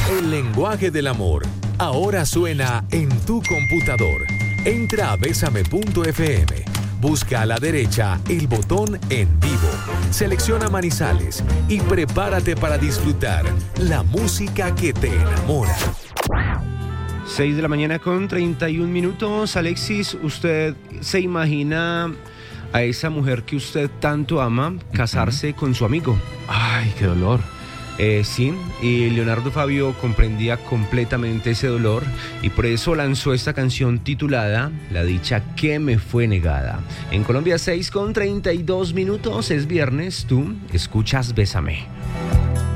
El lenguaje del amor ahora suena en tu computador. Entra a besame.fm. Busca a la derecha el botón En Vivo. Selecciona Manizales y prepárate para disfrutar la música que te enamora. 6 de la mañana con 31 minutos. Alexis, ¿usted se imagina a esa mujer que usted tanto ama casarse con su amigo? Ay, qué dolor. Sí, y Leonardo Fabio comprendía completamente ese dolor y por eso lanzó esta canción titulada La dicha que me fue negada. En Colombia 6 con 32 minutos, es viernes, tú escuchas Bésame.